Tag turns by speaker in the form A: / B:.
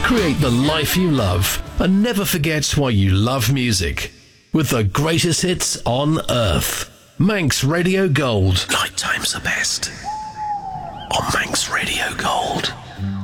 A: Create the life you love and never forget why you love music. With the greatest hits on earth. Manx Radio Gold. Night times are best. On Manx Radio Gold.